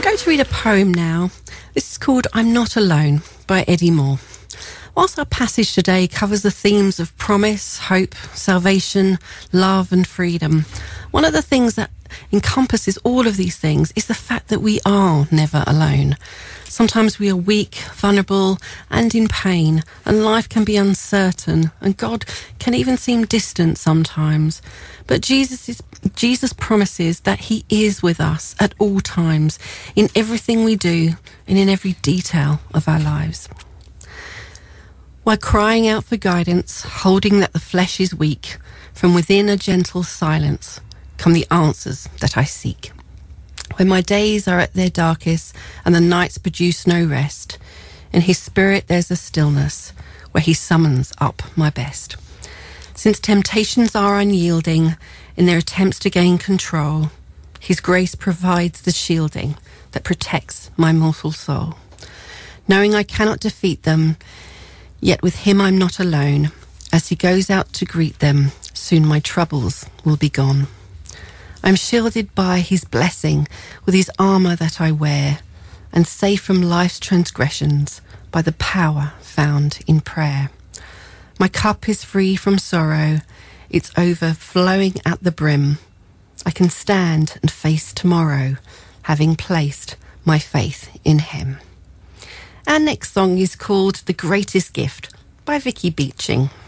going to read a poem now. This is called I'm Not Alone by Eddie Moore. Whilst our passage today covers the themes of promise, hope, salvation, love and freedom, one of the things that encompasses all of these things is the fact that we are never alone. Sometimes we are weak, vulnerable and in pain, and life can be uncertain, and God can even seem distant sometimes. But Jesus promises that he is with us at all times, in everything we do and in every detail of our lives. While crying out for guidance, holding that the flesh is weak, from within a gentle silence come the answers that I seek. When my days are at their darkest and the nights produce no rest, in his spirit there's a stillness where he summons up my best. Since temptations are unyielding in their attempts to gain control, his grace provides the shielding that protects my mortal soul. Knowing I cannot defeat them, yet with him I'm not alone. As he goes out to greet them, soon my troubles will be gone. I'm shielded by his blessing with his armour that I wear, and safe from life's transgressions by the power found in prayer. My cup is free from sorrow, it's overflowing at the brim. I can stand and face tomorrow, having placed my faith in him. Our next song is called The Greatest Gift by Vicky Beeching.